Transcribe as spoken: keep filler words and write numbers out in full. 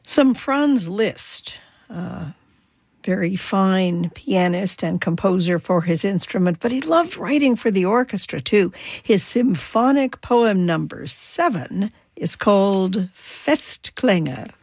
Some Franz Liszt, uh, very fine pianist and composer for his instrument, but he loved writing for the orchestra too. His symphonic poem number seven is called Festklänge.